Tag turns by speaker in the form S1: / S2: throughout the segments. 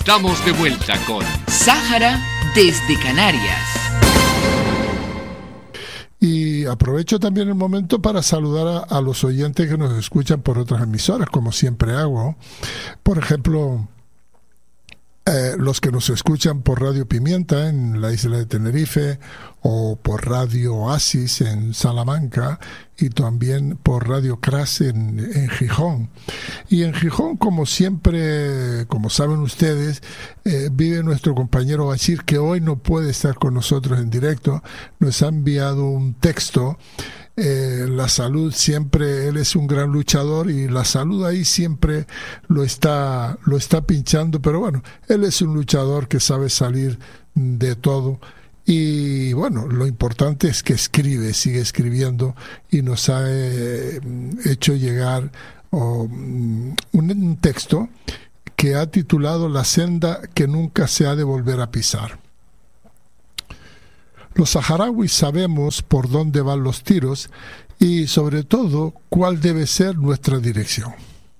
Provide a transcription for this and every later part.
S1: estamos de vuelta con
S2: Sáhara desde Canarias.
S3: Y aprovecho también el momento para saludar a los oyentes que nos escuchan por otras emisoras, como siempre hago. Por ejemplo, los que nos escuchan por Radio Pimienta en la isla de Tenerife, o por Radio Oasis en Salamanca, y también por Radio Cras en Gijón. Y en Gijón, como siempre, como saben ustedes, vive nuestro compañero Bashir, que hoy no puede estar con nosotros en directo. Nos ha enviado un texto. La salud siempre, él es un gran luchador y la salud ahí siempre lo está pinchando, pero bueno, él es un luchador que sabe salir de todo. Y bueno, lo importante es que sigue escribiendo, y nos ha hecho llegar un texto que ha titulado La senda que nunca se ha de volver a pisar. Los saharauis sabemos por dónde van los tiros y, sobre todo, cuál debe ser nuestra dirección.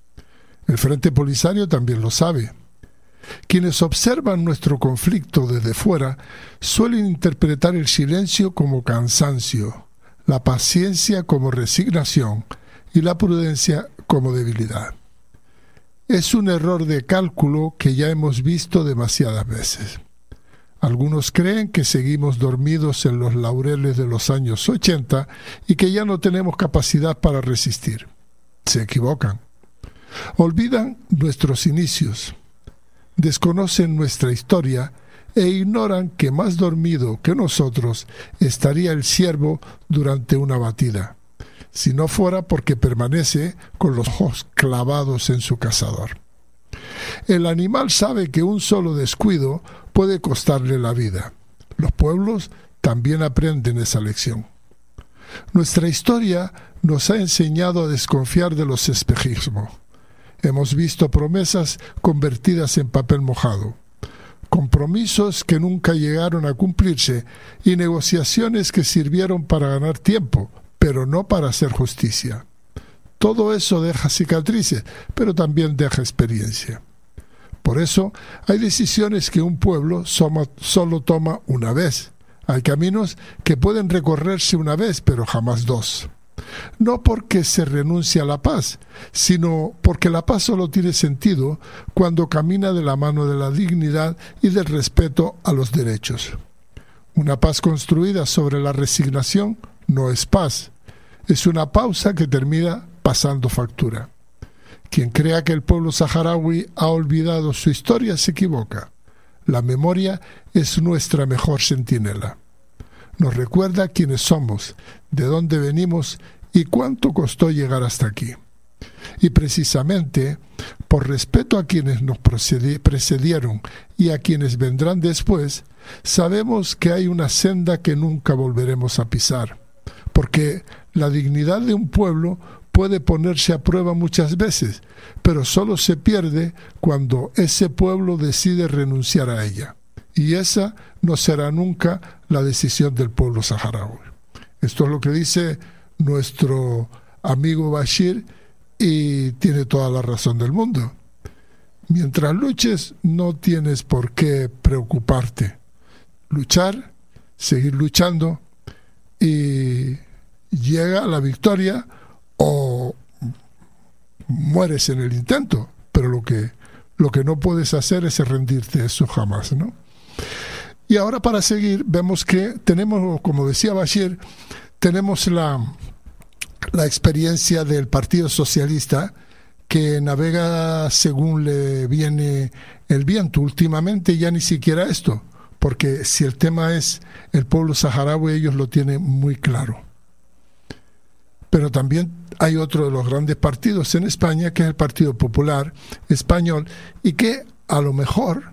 S3: El Frente Polisario también lo sabe. Quienes observan nuestro conflicto desde fuera suelen interpretar el silencio como cansancio, la paciencia como resignación y la prudencia como debilidad. Es un error de cálculo que ya hemos visto demasiadas veces. Algunos creen que seguimos dormidos en los laureles de los años 80 y que ya no tenemos capacidad para resistir. Se equivocan. Olvidan nuestros inicios, desconocen nuestra historia e ignoran que más dormido que nosotros estaría el ciervo durante una batida, si no fuera porque permanece con los ojos clavados en su cazador. El animal sabe que un solo descuido puede costarle la vida. Los pueblos también aprenden esa lección. Nuestra historia nos ha enseñado a desconfiar de los espejismos. Hemos visto promesas convertidas en papel mojado, compromisos que nunca llegaron a cumplirse y negociaciones que sirvieron para ganar tiempo, pero no para hacer justicia. Todo eso deja cicatrices, pero también deja experiencia. Por eso, hay decisiones que un pueblo solo toma una vez. Hay caminos que pueden recorrerse una vez, pero jamás dos. No porque se renuncie a la paz, sino porque la paz solo tiene sentido cuando camina de la mano de la dignidad y del respeto a los derechos. Una paz construida sobre la resignación no es paz, es una pausa que termina pasando factura. Quien crea que el pueblo saharaui ha olvidado su historia se equivoca. La memoria es nuestra mejor centinela. Nos recuerda quiénes somos, de dónde venimos y cuánto costó llegar hasta aquí. Y precisamente, por respeto a quienes nos precedieron y a quienes vendrán después, sabemos que hay una senda que nunca volveremos a pisar, porque la dignidad de un pueblo puede ponerse a prueba muchas veces, pero solo se pierde cuando ese pueblo decide renunciar a ella. Y esa no será nunca la decisión del pueblo saharaui. Esto es lo que dice nuestro amigo Bashir, y tiene toda la razón del mundo. Mientras luches, no tienes por qué preocuparte. Luchar, seguir luchando, y llega la victoria o mueres en el intento, pero lo que no puedes hacer es rendirte, eso jamás, ¿no? Y ahora, para seguir, vemos que tenemos, como decía Bashir, tenemos la experiencia del Partido Socialista, que navega según le viene el viento. Últimamente ya ni siquiera esto, porque si el tema es el pueblo saharaui, ellos lo tienen muy claro. Pero también hay otro de los grandes partidos en España, que es el Partido Popular Español, y que a lo mejor,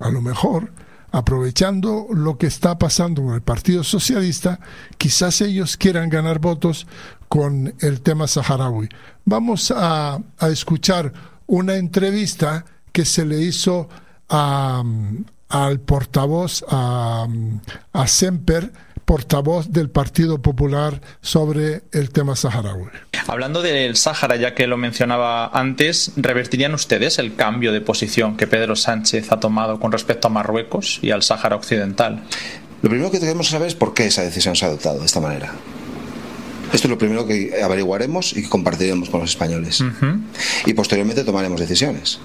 S3: aprovechando lo que está pasando con el Partido Socialista, quizás ellos quieran ganar votos con el tema saharaui. Vamos a escuchar una entrevista que se le hizo al portavoz, a Semper, portavoz del Partido Popular sobre el tema saharaui.
S1: Hablando del Sáhara, ya que lo mencionaba antes, ¿revertirían ustedes el cambio de posición que Pedro Sánchez ha tomado con respecto a Marruecos y al Sáhara Occidental?
S4: Lo primero que tenemos que saber es por qué esa decisión se ha adoptado de esta manera. Esto es lo primero que averiguaremos y que compartiremos con los españoles. Y posteriormente tomaremos decisiones.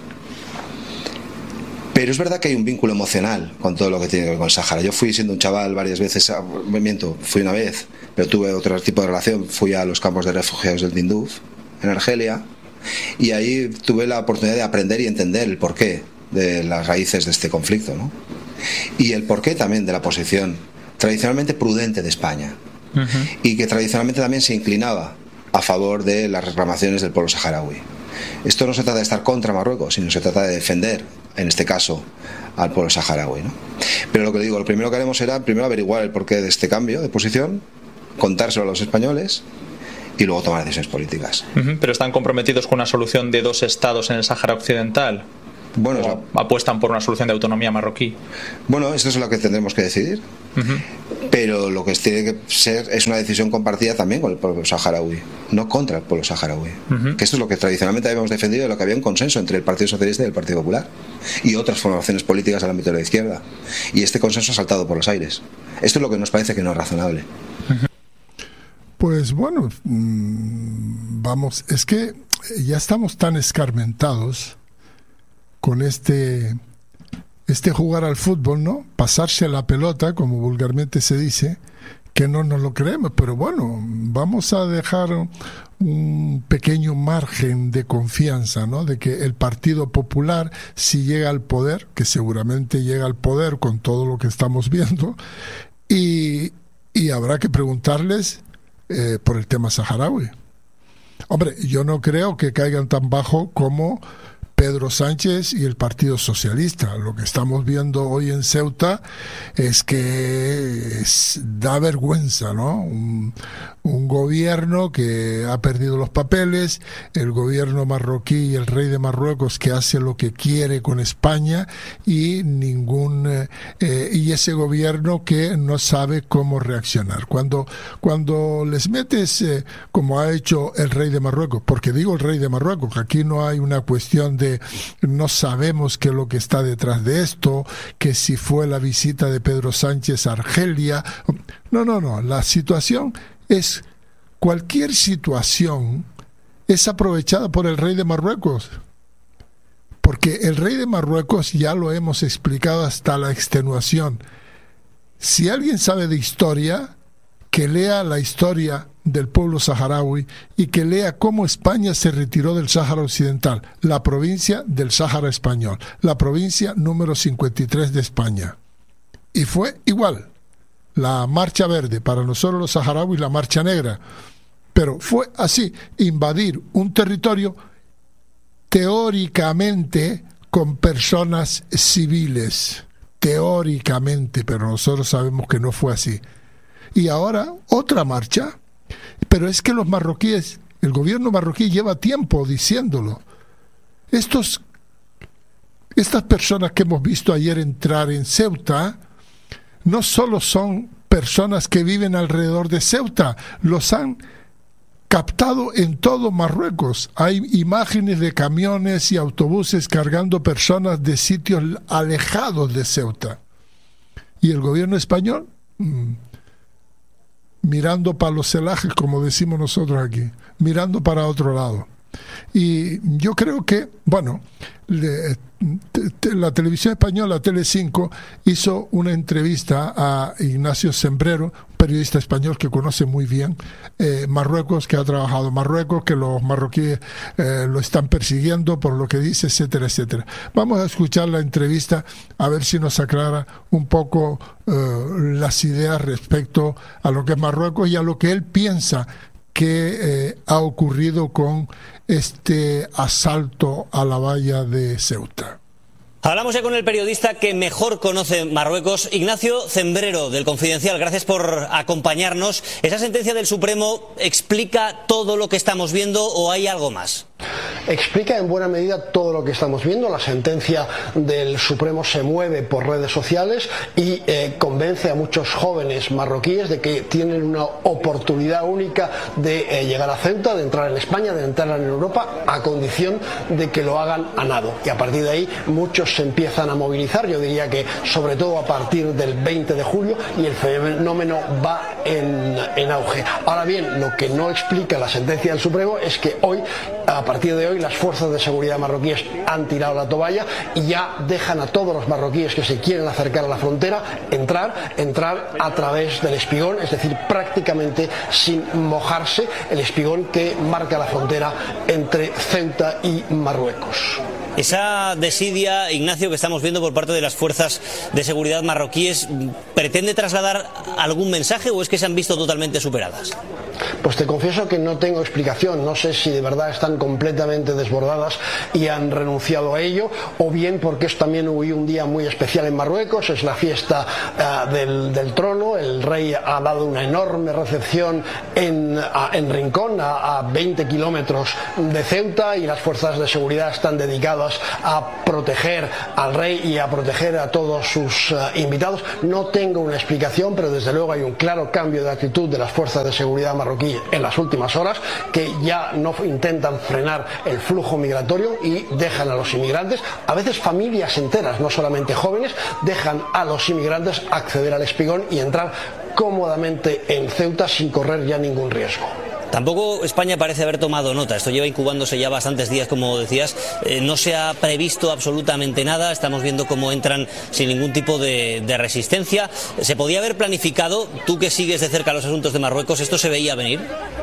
S4: Pero es verdad que hay un vínculo emocional con todo lo que tiene que ver con el Sáhara. Yo fui siendo un chaval varias veces, fui una vez, pero tuve otro tipo de relación. Fui a los campos de refugiados del Tinduf, en Argelia, y ahí tuve la oportunidad de aprender y entender el porqué de las raíces de este conflicto, ¿no? Y el porqué también de la posición tradicionalmente prudente de España, y que tradicionalmente también se inclinaba a favor de las reclamaciones del pueblo saharaui. Esto no se trata de estar contra Marruecos, sino se trata de defender, en este caso, al pueblo saharaui, ¿no? Pero lo que digo, lo primero que haremos será primero averiguar el porqué de este cambio de posición, contárselo a los españoles y luego tomar decisiones políticas.
S1: ¿Pero están comprometidos con una solución de 2 estados en el Sáhara Occidental?
S4: Bueno,
S1: ¿O apuestan por una solución de autonomía marroquí?
S4: Bueno, esto es lo que tendremos que decidir. Pero lo que tiene que ser es una decisión compartida también con el pueblo saharaui, no contra el pueblo saharaui. Que esto es lo que tradicionalmente habíamos defendido y lo que había un consenso entre el Partido Socialista y el Partido Popular y otras formaciones políticas al ámbito de la izquierda. Y este consenso ha saltado por los aires. Esto es lo que nos parece que no es razonable.
S3: Pues bueno, vamos, es que ya estamos tan escarmentados con este jugar al fútbol, ¿no? Pasarse la pelota, como vulgarmente se dice, que no nos lo creemos. Pero bueno, vamos a dejar un pequeño margen de confianza, ¿no? De que el Partido Popular, si llega al poder, que seguramente llega al poder con todo lo que estamos viendo, y habrá que preguntarles por el tema saharaui. Hombre, yo no creo que caigan tan bajo como Pedro Sánchez y el Partido Socialista. Lo que estamos viendo hoy en Ceuta es que da vergüenza, ¿no? Un gobierno que ha perdido los papeles, el gobierno marroquí y el rey de Marruecos que hace lo que quiere con España y ese gobierno que no sabe cómo reaccionar. Cuando les metes, como ha hecho el rey de Marruecos, porque digo el rey de Marruecos, que aquí no hay una cuestión de no sabemos qué es lo que está detrás de esto, que si fue la visita de Pedro Sánchez a Argelia. No, la situación es, cualquier situación es aprovechada por el rey de Marruecos, porque el rey de Marruecos, ya lo hemos explicado hasta la extenuación, si alguien sabe de historia, que lea la historia del pueblo saharaui y que lea cómo España se retiró del Sáhara Occidental, la provincia del Sáhara Español, la provincia número 53 de España. Y fue igual, la Marcha Verde, para nosotros los saharauis la Marcha Negra, pero fue así, invadir un territorio teóricamente con personas civiles, teóricamente, pero nosotros sabemos que no fue así. Y ahora otra marcha, pero es que los marroquíes, el gobierno marroquí lleva tiempo diciéndolo. Estas personas que hemos visto ayer entrar en Ceuta no solo son personas que viven alrededor de Ceuta, los han captado en todo Marruecos. Hay imágenes de camiones y autobuses cargando personas de sitios alejados de Ceuta. Y el gobierno español mirando para los celajes, como decimos nosotros aquí, mirando para otro lado. Y yo creo que, bueno, la televisión española, Telecinco, hizo una entrevista a Ignacio Sembrero, un periodista español que conoce muy bien Marruecos, que ha trabajado en Marruecos, que los marroquíes lo están persiguiendo por lo que dice, etcétera, etcétera. Vamos a escuchar la entrevista a ver si nos aclara un poco las ideas respecto a lo que es Marruecos y a lo que él piensa que ha ocurrido con este asalto a la valla de Ceuta.
S5: Hablamos ya con el periodista que mejor conoce Marruecos, Ignacio Sembrero, del Confidencial. Gracias por acompañarnos. ¿Esa sentencia del Supremo explica todo lo que estamos viendo o hay algo más?
S6: explica en buena medida todo lo que estamos viendo. La sentencia del Supremo se mueve por redes sociales y convence a muchos jóvenes marroquíes de que tienen una oportunidad única de llegar a Ceuta, de entrar en España, de entrar en Europa, a condición de que lo hagan a nado. Y a partir de ahí muchos se empiezan a movilizar, yo diría que sobre todo a partir del 20 de julio, y el fenómeno va en auge. Ahora bien, lo que no explica la sentencia del Supremo es que hoy, a partir de hoy, las fuerzas de seguridad marroquíes han tirado la toalla y ya dejan a todos los marroquíes que se quieren acercar a la frontera entrar a través del espigón, es decir, prácticamente sin mojarse, el espigón que marca la frontera entre Ceuta y Marruecos.
S5: Esa desidia, Ignacio, que estamos viendo por parte de las fuerzas de seguridad marroquíes, ¿pretende trasladar algún mensaje o es que se han visto totalmente superadas?
S6: Pues te confieso que no tengo explicación, no sé si de verdad están completamente desbordadas y han renunciado a ello, o bien porque es también hoy un día muy especial en Marruecos, es la fiesta del trono, el rey ha dado una enorme recepción en Rincón, a 20 kilómetros de Ceuta, y las fuerzas de seguridad están dedicadas a proteger al rey y a proteger a todos sus invitados. No tengo una explicación, pero desde luego hay un claro cambio de actitud de las fuerzas de seguridad marroquí en las últimas horas, que ya no intentan frenar el flujo migratorio y dejan a los inmigrantes, a veces familias enteras, no solamente jóvenes, dejan a los inmigrantes acceder al espigón y entrar cómodamente en Ceuta sin correr ya ningún riesgo.
S5: Tampoco España parece haber tomado nota. Esto lleva incubándose ya bastantes días, como decías. No se ha previsto absolutamente nada. Estamos viendo cómo entran sin ningún tipo de resistencia. ¿Se podía haber planificado? Tú que sigues de cerca los asuntos de Marruecos, ¿esto se veía venir?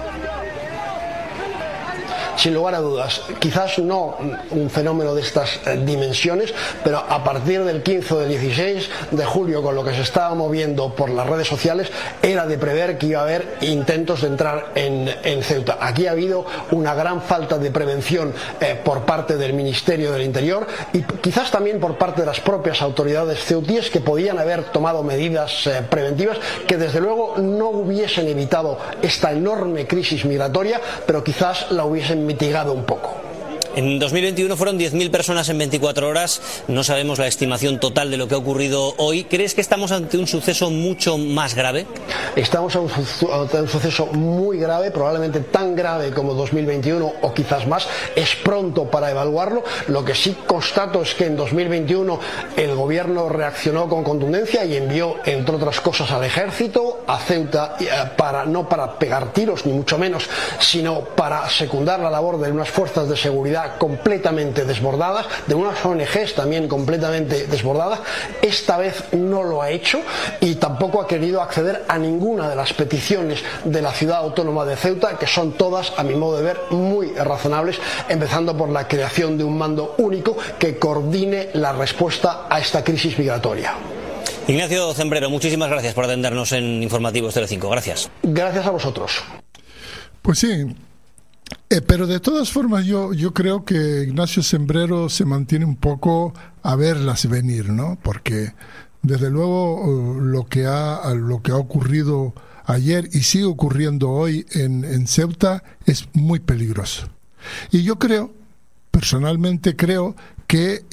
S6: Sin lugar a dudas, quizás no un fenómeno de estas dimensiones, pero a partir del 15 o del 16 de julio, con lo que se estaba moviendo por las redes sociales, era de prever que iba a haber intentos de entrar en Ceuta. Aquí ha habido una gran falta de prevención por parte del Ministerio del Interior y quizás también por parte de las propias autoridades ceutíes, que podían haber tomado medidas preventivas que desde luego no hubiesen evitado esta enorme crisis migratoria, pero quizás la hubiesen mitigado un poco.
S5: En 2021 fueron 10.000 personas en 24 horas. No sabemos la estimación total de lo que ha ocurrido hoy. ¿Crees que estamos ante un suceso mucho más grave?
S6: Estamos ante un suceso muy grave, probablemente tan grave como 2021 o quizás más. Es pronto para evaluarlo. Lo que sí constato es que en 2021 el gobierno reaccionó con contundencia y envió, entre otras cosas, al ejército a Ceuta no para pegar tiros, ni mucho menos, sino para secundar la labor de unas fuerzas de seguridad completamente desbordadas, de unas ONGs también completamente desbordadas. Esta vez no lo ha hecho y tampoco ha querido acceder a ninguna de las peticiones de la ciudad autónoma de Ceuta, que son todas, a mi modo de ver, muy razonables, empezando por la creación de un mando único que coordine la respuesta a esta crisis migratoria.
S5: Ignacio Zembrero, muchísimas gracias por atendernos en Informativos Telecinco. Gracias.
S6: Gracias a vosotros.
S3: Pues sí. Pero de todas formas yo creo que Ignacio Zembrero se mantiene un poco a verlas venir, ¿no? Porque desde luego lo que ha ocurrido ayer y sigue ocurriendo hoy en Ceuta es muy peligroso. Y yo personalmente creo que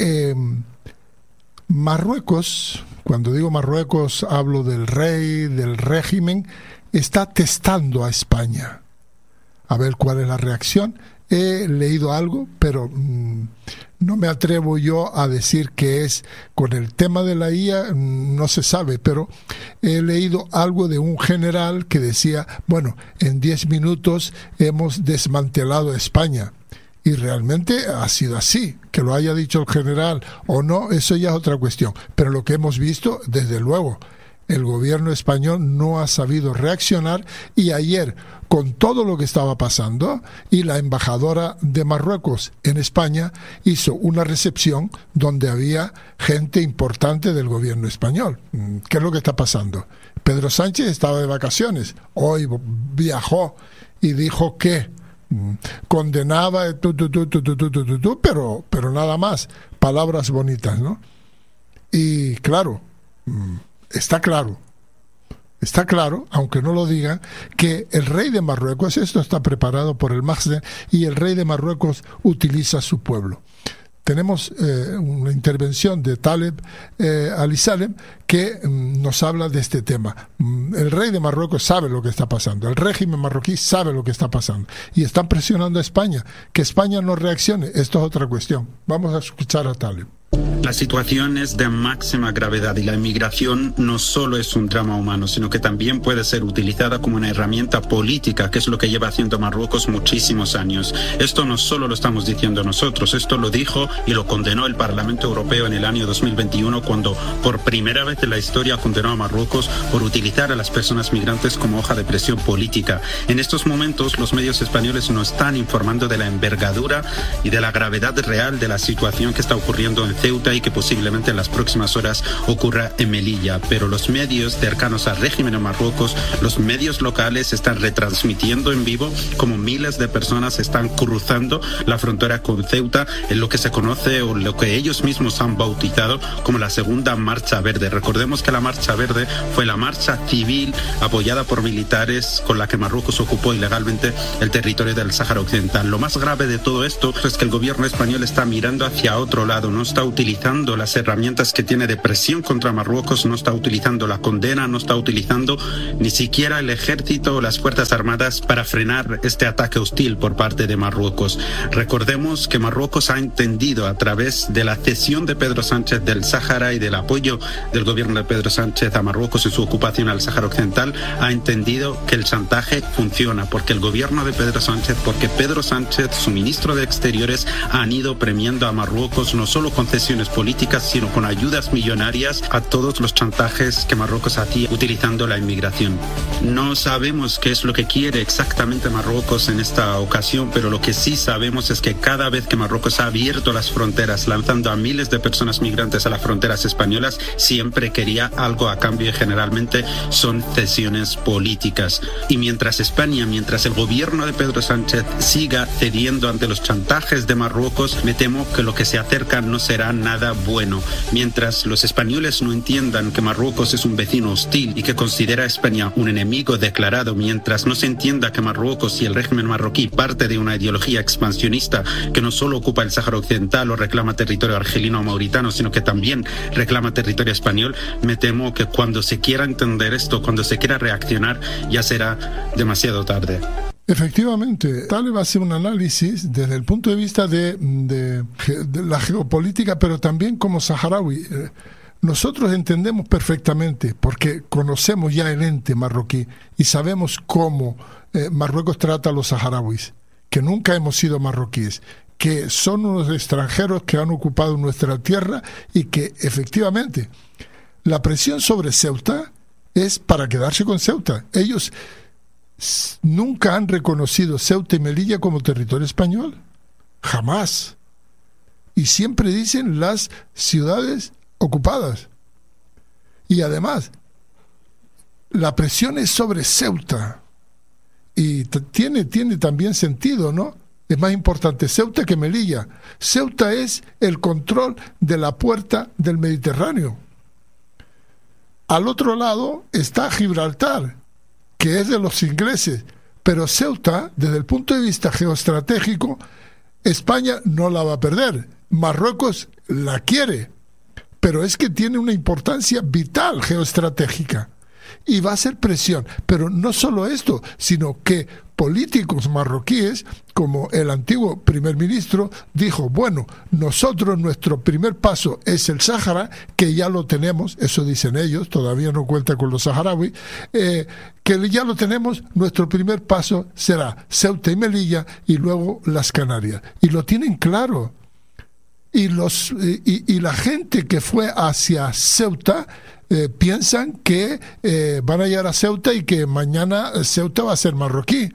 S3: Marruecos, cuando digo Marruecos hablo del rey, del régimen, está testando a España. A ver cuál es la reacción. He leído algo, pero no me atrevo yo a decir que es con el tema de la IA, no se sabe, pero he leído algo de un general que decía, bueno, en 10 minutos hemos desmantelado España. Y realmente ha sido así. Que lo haya dicho el general o no, eso ya es otra cuestión. Pero lo que hemos visto, desde luego, el gobierno español no ha sabido reaccionar, y ayer, con todo lo que estaba pasando, y la embajadora de Marruecos en España hizo una recepción donde había gente importante del gobierno español. ¿Qué es lo que está pasando? Pedro Sánchez estaba de vacaciones, hoy viajó y dijo que condenaba, pero nada más, palabras bonitas, ¿no? Y claro, está claro, Está claro, aunque no lo digan, que el rey de Marruecos, esto está preparado por el Mahsen, y el rey de Marruecos utiliza a su pueblo. Tenemos una intervención de Taleb Al-Salem que nos habla de este tema. El rey de Marruecos sabe lo que está pasando, el régimen marroquí sabe lo que está pasando y están presionando a España, que España no reaccione. Esto es otra cuestión. Vamos a escuchar a Taleb.
S7: La situación es de máxima gravedad y la inmigración no solo es un drama humano, sino que también puede ser utilizada como una herramienta política, que es lo que lleva haciendo Marruecos muchísimos años. Esto no solo lo estamos diciendo nosotros, esto lo dijo y lo condenó el Parlamento Europeo en el año 2021, cuando por primera vez en la historia condenó a Marruecos por utilizar a las personas migrantes como hoja de presión política. En estos momentos los medios españoles no están informando de la envergadura y de la gravedad real de la situación que está ocurriendo en Ceuta y que posiblemente en las próximas horas ocurra en Melilla, pero los medios cercanos al régimen en Marruecos, los medios locales están retransmitiendo en vivo cómo miles de personas están cruzando la frontera con Ceuta en lo que se conoce o lo que ellos mismos han bautizado como la segunda Marcha Verde. Recordemos que la Marcha Verde fue la marcha civil apoyada por militares con la que Marruecos ocupó ilegalmente el territorio del Sáhara Occidental. Lo más grave de todo esto es que el gobierno español está mirando hacia otro lado, no está utilizando las herramientas que tiene de presión contra Marruecos, no está utilizando la condena, no está utilizando ni siquiera el ejército o las fuerzas armadas para frenar este ataque hostil por parte de Marruecos. Recordemos que Marruecos ha entendido a través de la cesión de Pedro Sánchez del Sáhara y del apoyo del gobierno de Pedro Sánchez a Marruecos en su ocupación al Sáhara Occidental, ha entendido que el chantaje funciona, porque el gobierno de Pedro Sánchez, porque Pedro Sánchez, su ministro de Exteriores, han ido premiando a Marruecos no solo con cesiones políticas, sino con ayudas millonarias a todos los chantajes que Marruecos hacía utilizando la inmigración. No sabemos qué es lo que quiere exactamente Marruecos en esta ocasión, pero lo que sí sabemos es que cada vez que Marruecos ha abierto las fronteras, lanzando a miles de personas migrantes a las fronteras españolas, siempre quería algo a cambio y generalmente son cesiones políticas. Y mientras España, mientras el gobierno de Pedro Sánchez siga cediendo ante los chantajes de Marruecos, me temo que lo que se acerca no será nada bueno. Mientras los españoles no entiendan que Marruecos es un vecino hostil y que considera a España un enemigo declarado, mientras no se entienda que Marruecos y el régimen marroquí parte de una ideología expansionista que no solo ocupa el Sáhara Occidental o reclama territorio argelino o mauritano, sino que también reclama territorio español, me temo que cuando se quiera entender esto, cuando se quiera reaccionar, ya será demasiado tarde.
S3: Efectivamente, Taleb hace un análisis desde el punto de vista de la geopolítica, pero también como saharaui. Nosotros entendemos perfectamente, porque conocemos ya el ente marroquí y sabemos cómo Marruecos trata a los saharauis, que nunca hemos sido marroquíes, que son unos extranjeros que han ocupado nuestra tierra y que efectivamente la presión sobre Ceuta es para quedarse con Ceuta. Ellos nunca han reconocido Ceuta y Melilla como territorio español, jamás, y siempre dicen las ciudades ocupadas. Y además la presión es sobre Ceuta y tiene también sentido, ¿no? Es más importante Ceuta que Melilla. Ceuta es el control de la puerta del Mediterráneo. Al otro lado está Gibraltar, que es de los ingleses, pero Ceuta, desde el punto de vista geoestratégico, España no la va a perder. Marruecos la quiere, pero es que tiene una importancia vital geoestratégica y va a ser presión. Pero no solo esto, sino que políticos marroquíes, como el antiguo primer ministro, dijo, bueno, nosotros nuestro primer paso es el Sáhara, que ya lo tenemos, eso dicen ellos, todavía no cuenta con los saharauis, que ya lo tenemos, nuestro primer paso será Ceuta y Melilla y luego las Canarias. Y lo tienen claro. Y la gente que fue hacia Ceuta piensan que van a llegar a Ceuta y que mañana Ceuta va a ser marroquí.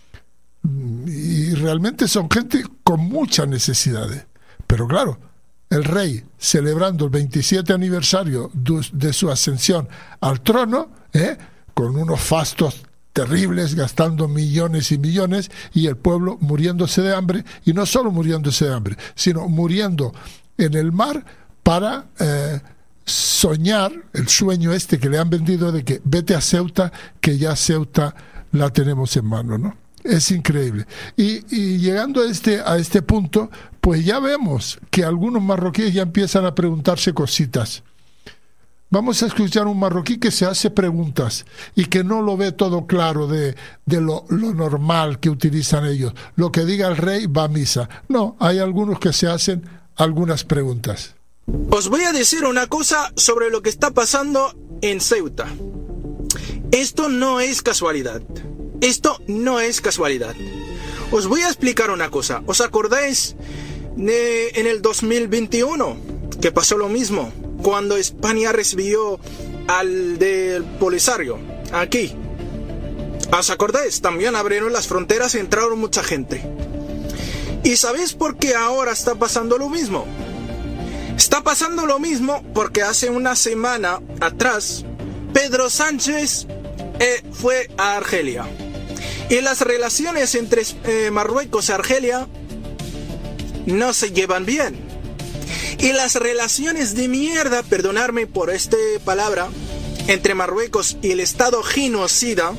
S3: Y realmente son gente con muchas necesidades. Pero claro, el rey celebrando el 27 aniversario de su ascensión al trono, con unos fastos terribles, gastando millones y millones, y el pueblo muriéndose de hambre, y no solo muriéndose de hambre, sino muriendo en el mar para soñar el sueño este que le han vendido de que vete a Ceuta, que ya Ceuta la tenemos en mano, ¿no? Es increíble. Y llegando a este punto, pues ya vemos que algunos marroquíes ya empiezan a preguntarse cositas. Vamos a escuchar a un marroquí que se hace preguntas y que no lo ve todo claro de lo normal que utilizan ellos. Lo que diga el rey va a misa. No, hay algunos que se hacen algunas preguntas.
S8: Os voy a decir una cosa sobre lo que está pasando en Ceuta. Esto no es casualidad. Esto no es casualidad. Os voy a explicar una cosa. ¿Os acordáis en el 2021 que pasó lo mismo? Cuando España recibió al del Polisario, aquí. ¿Os acordáis? También abrieron las fronteras y entraron mucha gente. ¿Y sabéis por qué ahora está pasando lo mismo? Está pasando lo mismo porque hace una semana atrás Pedro Sánchez fue a Argelia. Y las relaciones entre Marruecos y Argelia no se llevan bien. Y las relaciones de mierda, perdonadme por esta palabra, entre Marruecos y el Estado genocida,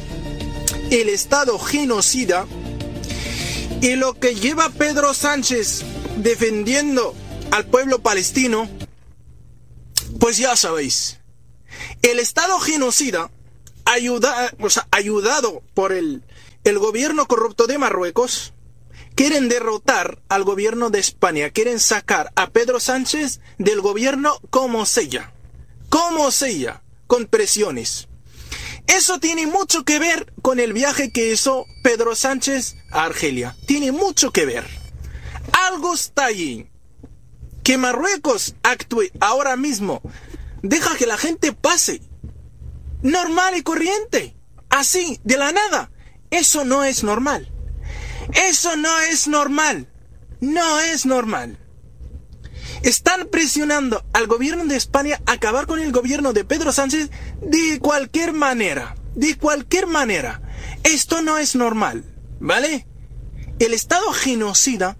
S8: y lo que lleva Pedro Sánchez defendiendo al pueblo palestino, pues ya sabéis, el Estado genocida, ayudado por el gobierno corrupto de Marruecos, quieren derrotar al gobierno de España, quieren sacar a Pedro Sánchez del gobierno como sea, con presiones. Eso tiene mucho que ver con el viaje que hizo Pedro Sánchez a Argelia. Tiene mucho que ver. Algo está allí. Que Marruecos actúe ahora mismo, deja que la gente pase, normal y corriente, así, de la nada. Eso no es normal. Eso no es normal. No es normal. Están presionando al gobierno de España a acabar con el gobierno de Pedro Sánchez de cualquier manera. De cualquier manera. Esto no es normal, ¿vale? El Estado genocida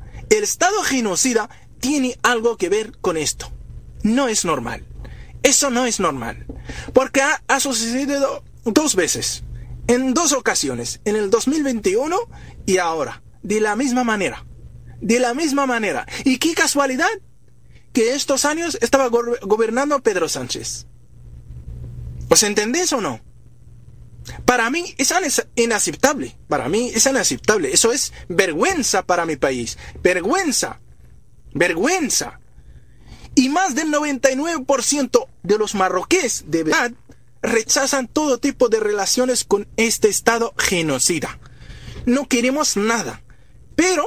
S8: tiene algo que ver con esto. No es normal. Eso no es normal. Porque ha sucedido 2 veces. En 2 ocasiones. En el 2021 y ahora. De la misma manera. De la misma manera. Y qué casualidad que estos años estaba gobernando Pedro Sánchez. ¿Os entendéis o no? Para mí es inaceptable. Para mí es inaceptable. Eso es vergüenza para mi país. Vergüenza. Vergüenza. Y más del 99% de los marroquíes de verdad rechazan todo tipo de relaciones con este Estado genocida. No queremos nada. Pero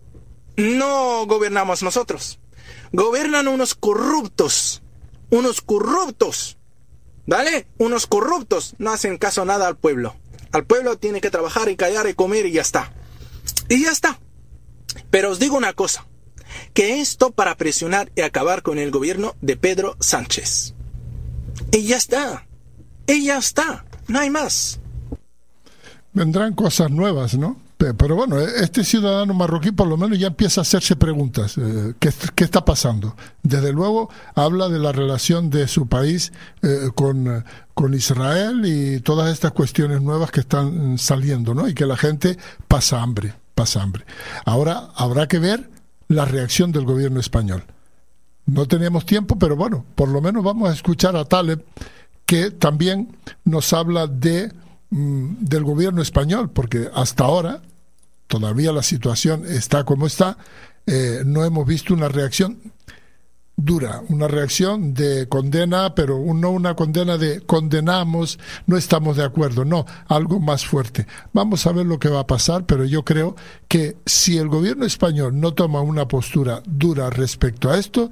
S8: no gobernamos nosotros. Gobiernan unos corruptos. Unos corruptos. ¿Vale? Unos corruptos. No hacen caso nada al pueblo. Al pueblo tiene que trabajar y callar y comer y ya está. Y ya está. Pero os digo una cosa. Que esto para presionar y acabar con el gobierno de Pedro Sánchez. Y ya está. Y ya está. No hay más.
S3: Vendrán cosas nuevas, ¿no? Pero bueno, este ciudadano marroquí por lo menos ya empieza a hacerse preguntas. ¿Qué está pasando? Desde luego habla de la relación de su país con Israel y todas estas cuestiones nuevas que están saliendo, ¿no? Y que la gente pasa hambre. Ahora habrá que ver la reacción del gobierno español. No teníamos tiempo, pero bueno, por lo menos vamos a escuchar a Taleb, que también nos habla del gobierno español, porque hasta ahora todavía la situación está como está. No hemos visto una reacción dura, una reacción de condena, pero no una condena de condenamos, no estamos de acuerdo, no, algo más fuerte. Vamos a ver lo que va a pasar, pero yo creo que si el gobierno español no toma una postura dura respecto a esto,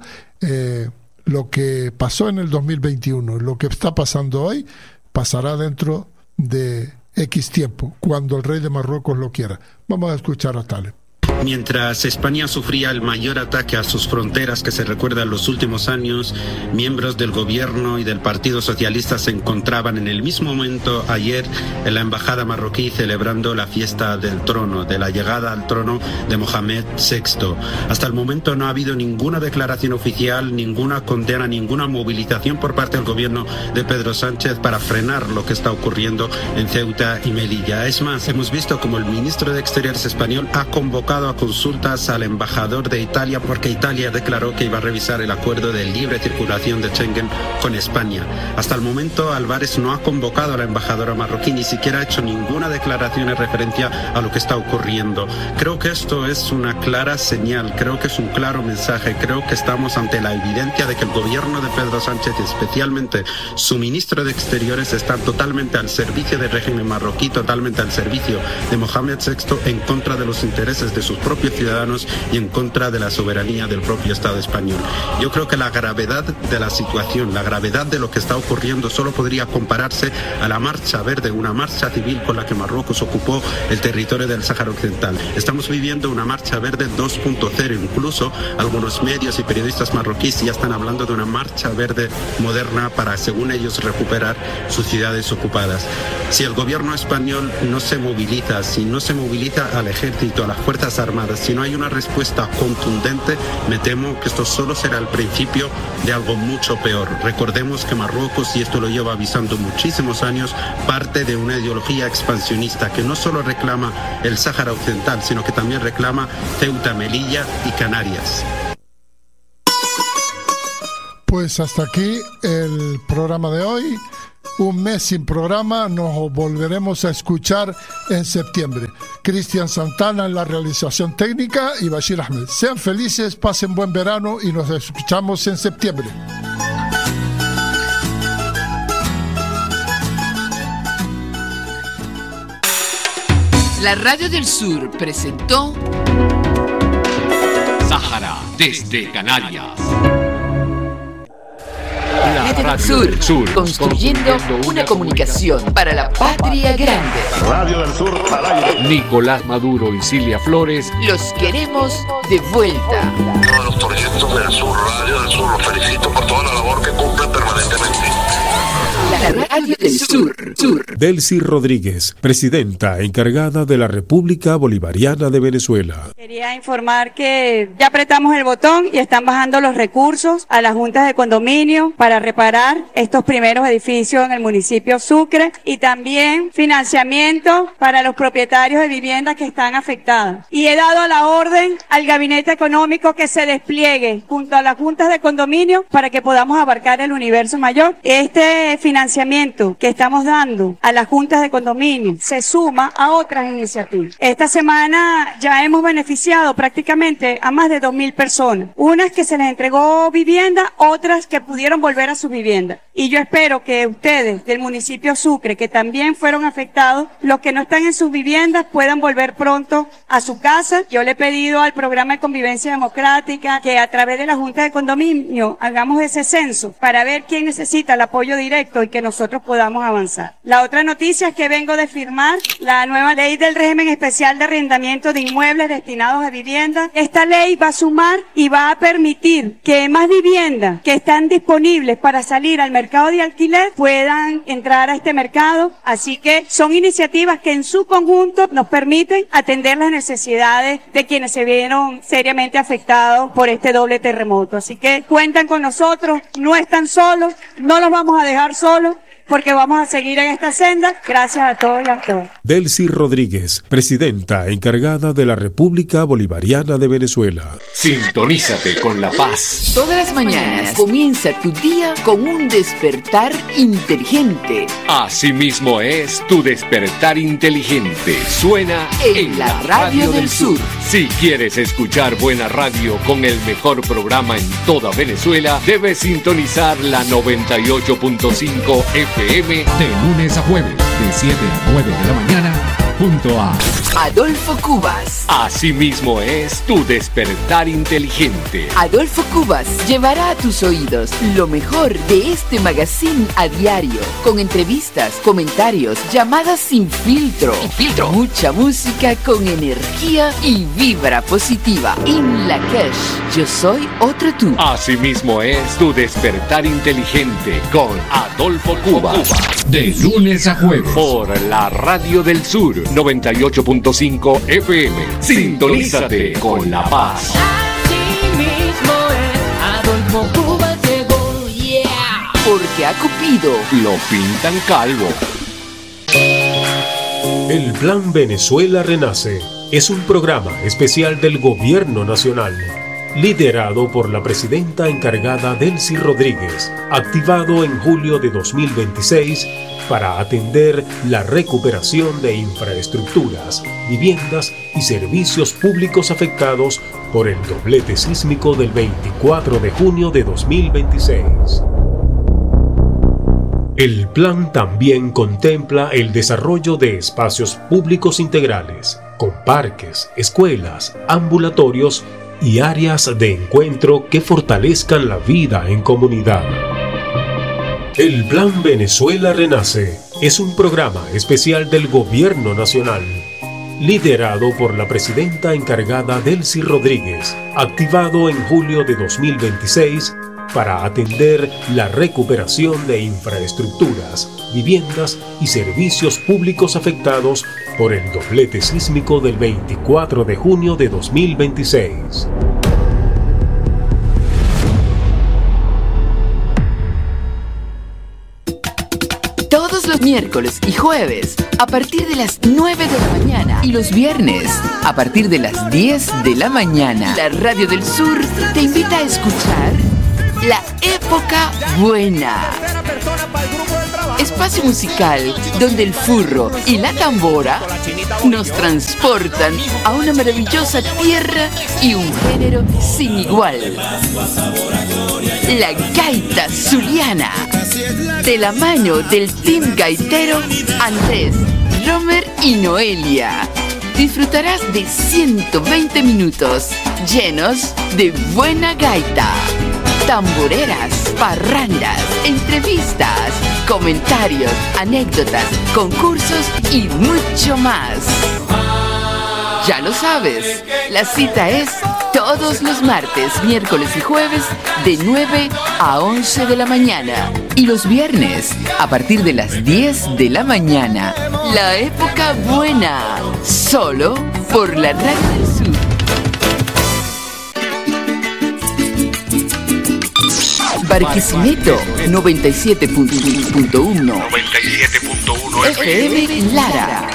S3: lo que pasó en el 2021, lo que está pasando hoy, pasará dentro de X tiempo, cuando el rey de Marruecos lo quiera. Vamos a escuchar a Taleb.
S7: Mientras España sufría el mayor ataque a sus fronteras que se recuerda en los últimos años, miembros del gobierno y del Partido Socialista se encontraban en el mismo momento ayer en la embajada marroquí celebrando la fiesta del trono, de la llegada al trono de Mohamed VI. Hasta el momento no ha habido ninguna declaración oficial, ninguna condena, ninguna movilización por parte del gobierno de Pedro Sánchez para frenar lo que está ocurriendo en Ceuta y Melilla. Es más, hemos visto como el ministro de Exteriores español ha convocado a consultas al embajador de Italia porque Italia declaró que iba a revisar el acuerdo de libre circulación de Schengen con España. Hasta el momento Álvarez no ha convocado a la embajadora marroquí, ni siquiera ha hecho ninguna declaración en referencia a lo que está ocurriendo. Creo que esto es una clara señal, creo que es un claro mensaje, creo que estamos ante la evidencia de que el gobierno de Pedro Sánchez, especialmente su ministro de Exteriores, están totalmente al servicio del régimen marroquí, totalmente al servicio de Mohamed VI, en contra de los intereses de sus propios ciudadanos y en contra de la soberanía del propio Estado español. Yo creo que la gravedad de la situación, la gravedad de lo que está ocurriendo solo podría compararse a la marcha verde, una marcha civil con la que Marruecos ocupó el territorio del Sáhara Occidental. Estamos viviendo una marcha verde 2.0, incluso algunos medios y periodistas marroquíes ya están hablando de una marcha verde moderna para, según ellos, recuperar sus ciudades ocupadas. Si el gobierno español no se moviliza, si no se moviliza al ejército, a las Fuerzas Armadas, si no hay una respuesta contundente, me temo que esto solo será el principio de algo mucho peor. Recordemos que Marruecos, y esto lo lleva avisando muchísimos años, parte de una ideología expansionista que no solo reclama el Sáhara Occidental, sino que también reclama Ceuta, Melilla y Canarias.
S3: Pues hasta aquí el programa de hoy. Un mes sin programa, nos volveremos a escuchar en septiembre. Cristian Santana en la realización técnica y Bashir Ahmed. Sean felices, pasen buen verano y nos escuchamos en septiembre.
S2: La Radio del Sur presentó
S9: Sáhara desde Canarias.
S2: Radio del Sur, construyendo una comunicación para la patria grande.
S10: Radio del Sur al aire.
S9: Nicolás Maduro y Cilia Flores
S2: los queremos de vuelta.
S11: Todos los proyectos del Sur, Radio del Sur, los felicito por toda la labor que cumplen permanentemente.
S2: La Radio del Sur.
S12: Delcy Rodríguez, presidenta encargada de la República Bolivariana de Venezuela.
S13: Quería informar que ya apretamos el botón y están bajando los recursos a las juntas de condominio para reparar estos primeros edificios en el municipio Sucre y también financiamiento para los propietarios de viviendas que están afectadas. Y he dado la orden al Gabinete Económico que se despliegue junto a las juntas de condominio para que podamos abarcar el universo mayor. Este financiamiento que estamos dando a las juntas de condominio se suma a otras iniciativas. Esta semana ya hemos beneficiado prácticamente a más de 2.000 personas. Unas que se les entregó vivienda, otras que pudieron volver a su vivienda. Y yo espero que ustedes del municipio Sucre, que también fueron afectados, los que no están en sus viviendas puedan volver pronto a su casa. Yo le he pedido al programa de convivencia democrática que a través de la junta de condominio hagamos ese censo para ver quién necesita el apoyo directo y que nosotros podamos avanzar. La otra noticia es que vengo de firmar la nueva ley del régimen especial de arrendamiento de inmuebles destinados a vivienda. Esta ley va a sumar y va a permitir que más viviendas que están disponibles para salir al mercado de alquiler puedan entrar a este mercado. Así que son iniciativas que en su conjunto nos permiten atender las necesidades de quienes se vieron seriamente afectados por este doble terremoto. Así que cuentan con nosotros, no están solos, no los vamos a dejar solos, porque vamos a seguir en esta senda. Gracias a todos y a todas.
S12: Delcy Rodríguez, presidenta encargada de la República Bolivariana de Venezuela.
S9: Sintonízate con La Paz.
S2: Todas las mañanas comienza tu día con un despertar inteligente.
S9: Asimismo es tu despertar inteligente. Suena
S2: en la Radio del Sur.
S9: Si quieres escuchar buena radio con el mejor programa en toda Venezuela, debes sintonizar la 98.5 FM
S14: de lunes a jueves, de 7 a 9 de la mañana, junto a
S2: Adolfo Cubas.
S9: Asimismo es tu despertar inteligente.
S2: Adolfo Cubas llevará a tus oídos lo mejor de este magazine a diario, con entrevistas, comentarios, llamadas sin filtro. Mucha música con energía y vibra positiva. In la Cash, yo soy otro tú.
S9: Asimismo es tu despertar inteligente con Adolfo Cubas. De lunes a jueves por la Radio del Sur 98.5 FM. Sintonízate con La Paz.
S2: Asimismo es Adolfo Cubas llegó, yeah. Porque a Cupido
S9: lo pintan calvo.
S12: El Plan Venezuela Renace es un programa especial del Gobierno Nacional, liderado por la presidenta encargada Delcy Rodríguez, activado en julio de 2026 para atender la recuperación de infraestructuras, viviendas y servicios públicos afectados por el doblete sísmico del 24 de junio de 2026. El plan también contempla el desarrollo de espacios públicos integrales, con parques, escuelas, ambulatorios y áreas de encuentro que fortalezcan la vida en comunidad. El Plan Venezuela Renace es un programa especial del Gobierno Nacional, liderado por la presidenta encargada Delcy Rodríguez, activado en julio de 2026 para atender la recuperación de infraestructuras, viviendas y servicios públicos afectados por el doblete sísmico del 24 de junio de 2026.
S2: todos los miércoles y jueves a partir de las 9 de la mañana y los viernes a partir de las 10 de la mañana. La Radio del Sur te invita a escuchar La Época Buena. Espacio musical donde el furro y la tambora nos transportan a una maravillosa tierra y un género sin igual. La gaita zuliana, de la mano del team gaitero Andrés, Romer y Noelia. Disfrutarás de 120 minutos llenos de buena gaita, tamboreras, parrandas, entrevistas, comentarios, anécdotas, concursos y mucho más. Ya lo sabes, la cita es todos los martes, miércoles y jueves de 9 a 11 de la mañana y los viernes a partir de las 10 de la mañana. La Época Buena, solo por la Radio del Sur. Barquisimeto 97.1 FM Lara.